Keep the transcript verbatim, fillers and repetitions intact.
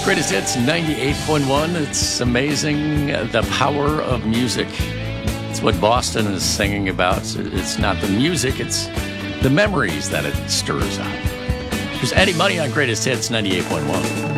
Greatest Hits ninety-eight point one. It's amazing, uh, the power of music. It's what Boston is singing about. It's not the music, it's the memories that it stirs up. There's Eddie Money on Greatest Hits ninety-eight point one.